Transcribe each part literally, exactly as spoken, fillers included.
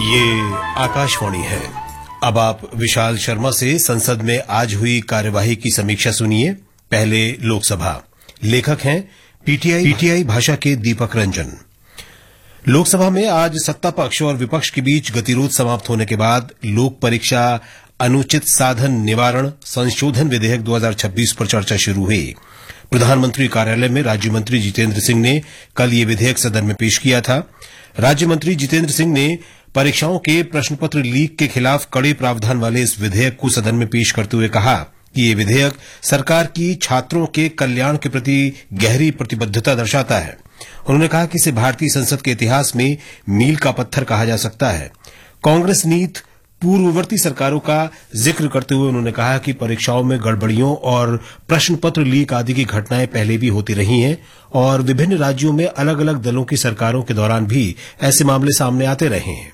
ये आकाशवाणी है। अब आप विशाल शर्मा से संसद में आज हुई कार्यवाही की समीक्षा सुनिए। पहले लोकसभा। लेखक हैं पीटीआई पीटीआई भाषा के दीपक रंजन। लोकसभा में आज सत्ता पक्ष और विपक्ष के बीच गतिरोध समाप्त होने के बाद लोक परीक्षा अनुचित साधन निवारण संशोधन विधेयक दो हज़ार छब्बीस पर चर्चा शुरू हुई। प्रधानमंत्री कार्यालय में राज्य मंत्री जितेंद्र सिंह ने कल ये विधेयक सदन में पेश किया था। राज्य मंत्री जितेंद्र सिंह ने परीक्षाओं के प्रश्न पत्र लीक के खिलाफ कड़े प्रावधान वाले इस विधेयक को सदन में पेश करते हुए कहा कि ये विधेयक सरकार की छात्रों के कल्याण के प्रति गहरी प्रतिबद्धता दर्शाता है। उन्होंने कहा कि इसे भारतीय संसद के इतिहास में मील का पत्थर कहा जा सकता है। कांग्रेस नीति पूर्ववर्ती सरकारों का जिक्र करते हुए उन्होंने कहा कि परीक्षाओं में गड़बड़ियों और प्रश्न पत्र लीक आदि की घटनाएं पहले भी होती रही हैं और विभिन्न राज्यों में अलग अलग दलों की सरकारों के दौरान भी ऐसे मामले सामने आते रहे हैं।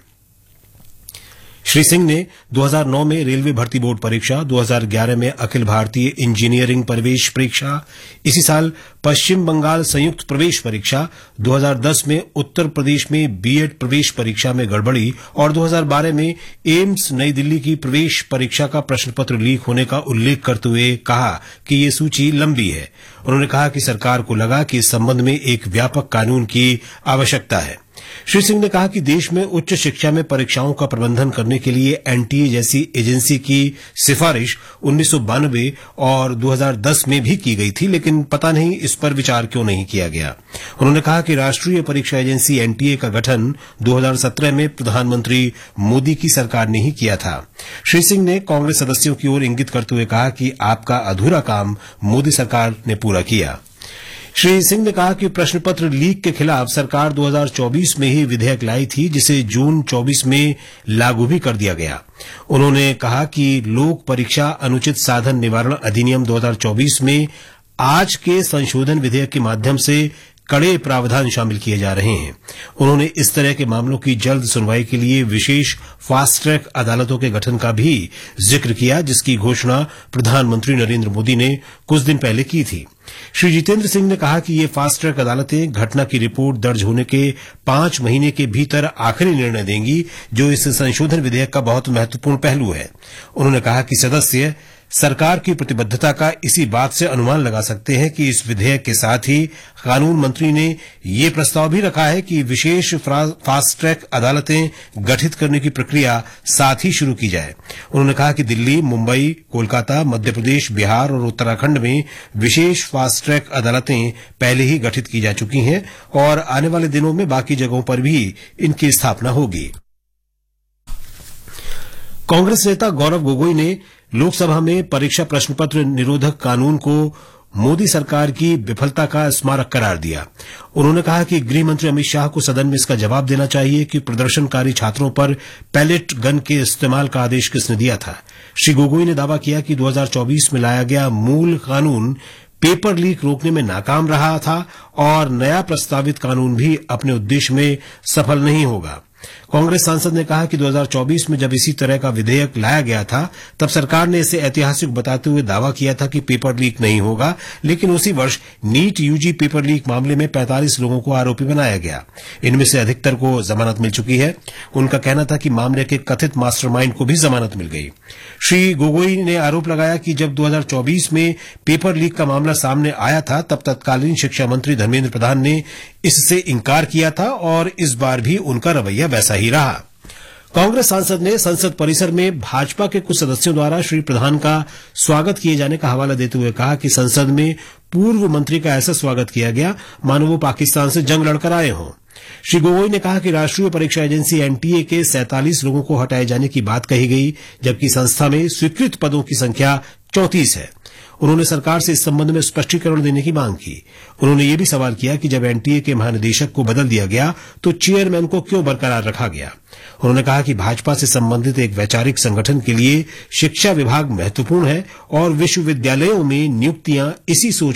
श्री सिंह ने दो हज़ार नौ में रेलवे भर्ती बोर्ड परीक्षा, दो हज़ार ग्यारह में अखिल भारतीय इंजीनियरिंग प्रवेश परीक्षा, इसी साल पश्चिम बंगाल संयुक्त प्रवेश परीक्षा, दो हज़ार दस में उत्तर प्रदेश में बीएड प्रवेश परीक्षा में गड़बड़ी और दो हज़ार बारह में एम्स नई दिल्ली की प्रवेश परीक्षा का प्रश्न पत्र लीक होने का उल्लेख करते हुए कहा कि ये सूची लंबी है। उन्होंने कहा कि सरकार को लगा कि इस संबंध में एक व्यापक कानून की आवश्यकता है। श्री सिंह ने कहा कि देश में उच्च शिक्षा में परीक्षाओं का प्रबंधन करने के लिए एनटीए जैसी एजेंसी की सिफारिश उन्नीस सौ बानवे और दो हज़ार दस में भी की गई थी, लेकिन पता नहीं इस पर विचार क्यों नहीं किया गया। उन्होंने कहा कि राष्ट्रीय परीक्षा एजेंसी एनटीए का गठन दो हज़ार सत्रह में प्रधानमंत्री मोदी की सरकार ने ही किया था। श्री सिंह ने कांग्रेस सदस्यों की ओर इंगित करते हुए कहा कि आपका अधूरा काम मोदी सरकार ने पूरा किया। श्री सिंह ने कहा कि प्रश्न पत्र लीक के खिलाफ सरकार दो हज़ार चौबीस में ही विधेयक लाई थी, जिसे जून चौबीस में लागू भी कर दिया गया। उन्होंने कहा कि लोक परीक्षा अनुचित साधन निवारण अधिनियम दो हज़ार चौबीस में आज के संशोधन विधेयक के माध्यम से कड़े प्रावधान शामिल किए जा रहे हैं। उन्होंने इस तरह के मामलों की जल्द सुनवाई के लिए विशेष फास्ट ट्रैक अदालतों के गठन का भी जिक्र किया, जिसकी घोषणा प्रधानमंत्री नरेंद्र मोदी ने कुछ दिन पहले की थी। श्री जितेंद्र सिंह ने कहा कि ये फास्ट ट्रैक अदालतें घटना की रिपोर्ट दर्ज होने के पांच महीने के भीतर आखिरी निर्णय देंगी, जो इस संशोधन विधेयक का बहुत महत्वपूर्ण पहलू है। उन्होंने कहा कि सदस्य सरकार की प्रतिबद्धता का इसी बात से अनुमान लगा सकते हैं कि इस विधेयक के साथ ही कानून मंत्री ने ये प्रस्ताव भी रखा है कि विशेष फास्ट ट्रैक अदालतें गठित करने की प्रक्रिया साथ ही शुरू की जाए। उन्होंने कहा कि दिल्ली, मुंबई, कोलकाता, मध्य प्रदेश, बिहार और उत्तराखंड में विशेष फास्ट ट्रैक अदालतें पहले ही गठित की जा चुकी हैं और आने वाले दिनों में बाकी जगहों पर भी इनकी स्थापना होगी। कांग्रेस नेता गौरव गोगोई ने लोकसभा में परीक्षा प्रश्न पत्र निरोधक कानून को मोदी सरकार की विफलता का स्मारक करार दिया। उन्होंने कहा कि गृह मंत्री अमित शाह को सदन में इसका जवाब देना चाहिए कि प्रदर्शनकारी छात्रों पर पैलेट गन के इस्तेमाल का आदेश किसने दिया था। श्री गोगोई ने दावा किया कि दो हज़ार चौबीस में लाया गया मूल कानून पेपर लीक रोकने में नाकाम रहा था और नया प्रस्तावित कानून भी अपने उद्देश्य में सफल नहीं होगा। कांग्रेस सांसद ने कहा कि दो हज़ार चौबीस में जब इसी तरह का विधेयक लाया गया था, तब सरकार ने इसे ऐतिहासिक बताते हुए दावा किया था कि पेपर लीक नहीं होगा, लेकिन उसी वर्ष नीट यूजी पेपर लीक मामले में पैंतालीस लोगों को आरोपी बनाया गया। इनमें से अधिकतर को जमानत मिल चुकी है। उनका कहना था कि मामले के कथित मास्टरमाइंड को भी जमानत मिल गई। श्री गोगोई ने आरोप लगाया कि जब दो हज़ार चौबीस में पेपर लीक का मामला सामने आया था, तब तत्कालीन शिक्षा मंत्री धर्मेंद्र प्रधान ने इससे इंकार किया था और इस बार भी उनका रवैया वैसा ही रहा। कांग्रेस सांसद ने संसद परिसर में भाजपा के कुछ सदस्यों द्वारा श्री प्रधान का स्वागत किए जाने का हवाला देते हुए कहा कि संसद में पूर्व मंत्री का ऐसा स्वागत किया गया मानो वो पाकिस्तान से जंग लड़कर आए हों। श्री गोगोई ने कहा कि राष्ट्रीय परीक्षा एजेंसी एनटीए के सैंतालीस लोगों को हटाए जाने की बात कही गई, जबकि संस्था में स्वीकृत पदों की संख्या चौंतीस है। उन्होंने सरकार से इस संबंध में स्पष्टीकरण देने की मांग की। उन्होंने ये भी सवाल किया कि जब एनटीए के महानिदेशक को बदल दिया गया तो चेयरमैन को क्यों बरकरार रखा गया। उन्होंने कहा कि भाजपा से संबंधित एक वैचारिक संगठन के लिए शिक्षा विभाग महत्वपूर्ण है और विश्वविद्यालयों में नियुक्तियां इसी सोच